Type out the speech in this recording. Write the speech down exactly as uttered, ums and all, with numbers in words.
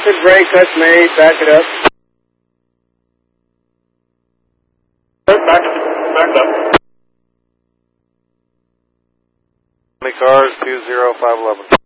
Melted brake, that's made. Back it up. Back, back up. How many cars? two zero five eleven.